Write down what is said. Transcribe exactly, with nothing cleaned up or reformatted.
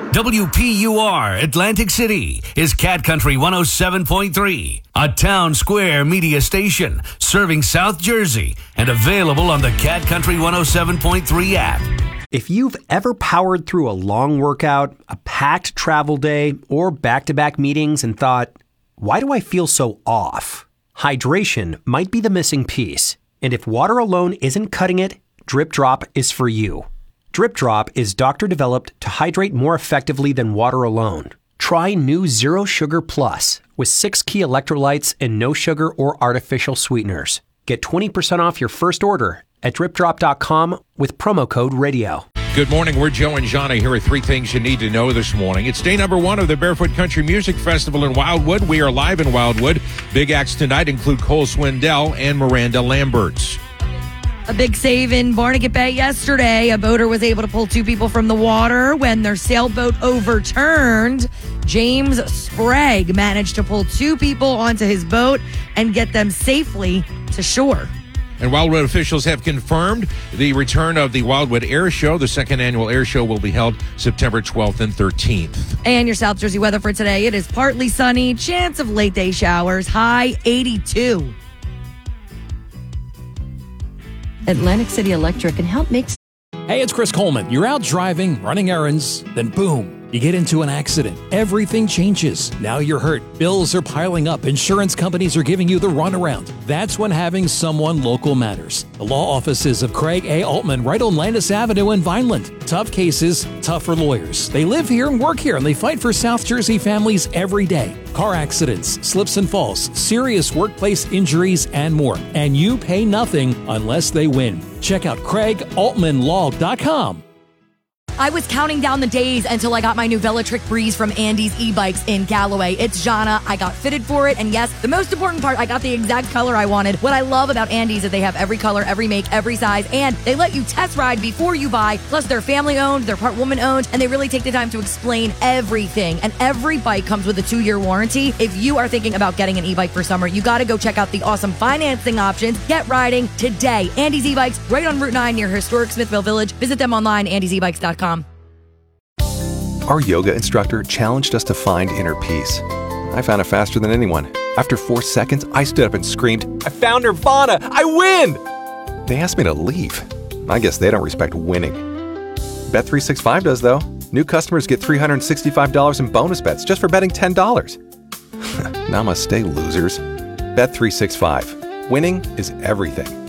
W P U R Atlantic City is Cat Country one oh seven point three, a town square media station serving South Jersey and available on the Cat Country one oh seven point three app. If you've ever powered through a long workout, a packed travel day, or back-to-back meetings and thought, why do I feel so off? Hydration might be the missing piece. And if water alone isn't cutting it, Drip Drop is for you. Drip Drop is doctor-developed to hydrate more effectively than water alone. Try new Zero Sugar Plus with six key electrolytes and no sugar or artificial sweeteners. Get twenty percent off your first order at drip drop dot com with promo code radio. Good morning. We're Joe and Jonna. Here are three things you need to know this morning. It's day number one of the Barefoot Country Music Festival in Wildwood. We are live in Wildwood. Big acts tonight include Cole Swindell and Miranda Lamberts. A big save in Barnegat Bay yesterday. A boater was able to pull two people from the water when their sailboat overturned. James Sprague managed to pull two people onto his boat and get them safely to shore. And Wildwood officials have confirmed the return of the Wildwood Air Show. The second annual air show will be held September twelfth and thirteenth. And your South Jersey weather for today. It is partly sunny, chance of late day showers, high eighty-two. Atlantic City Electric can help make... Hey, it's Chris Coleman. You're out driving, running errands, then boom, you get into an accident. Everything changes. Now you're hurt. Bills are piling up. Insurance companies are giving you the runaround. That's when having someone local matters. The law offices of Craig A. Altman right on Landis Avenue in Vineland. Tough cases, tougher lawyers. They live here and work here, and they fight for South Jersey families every day. Car accidents, slips and falls, serious workplace injuries, and more. And you pay nothing unless they win. Check out craig altman law dot com. I was counting down the days until I got my new Velotric Breeze from Andy's e-bikes in Galloway. It's Jonna. I got fitted for it. And yes, the most important part, I got the exact color I wanted. What I love about Andy's is they have every color, every make, every size, and they let you test ride before you buy. Plus, they're family-owned, they're part woman-owned, and they really take the time to explain everything. And every bike comes with a two-year warranty. If you are thinking about getting an e-bike for summer, you got to go check out the awesome financing options. Get riding today. Andy's e-bikes, right on Route nine near historic Smithville Village. Visit them online, andys e bikes dot com. Our yoga instructor challenged us to find inner peace. I found it faster than anyone. After four seconds, I stood up and screamed, "I found Nirvana! I win!" They asked me to leave. I guess they don't respect winning. Bet three sixty-five does, though. New customers get three hundred sixty-five dollars in bonus bets just for betting ten dollars. Namaste, losers. Bet three sixty-five. Winning is everything.